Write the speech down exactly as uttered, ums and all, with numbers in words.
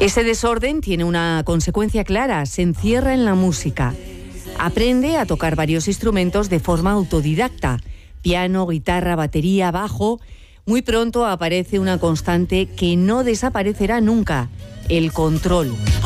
Ese desorden tiene una consecuencia clara, se encierra en la música. Aprende a tocar varios instrumentos de forma autodidacta, piano, guitarra, batería, bajo. Muy pronto aparece una constante que no desaparecerá nunca: el control.